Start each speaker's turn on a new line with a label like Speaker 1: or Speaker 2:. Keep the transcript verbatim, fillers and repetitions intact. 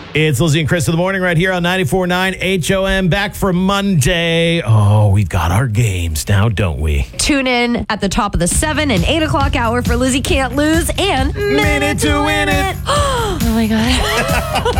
Speaker 1: It's Lizzie and Chris in the morning right here on ninety-four point nine H O M. Back for Monday. Oh, we've got our games now, don't we?
Speaker 2: Tune in at the top of the seven and eight o'clock hour for Lizzie Can't Lose and
Speaker 1: Minute to Win It.
Speaker 2: Oh, my God.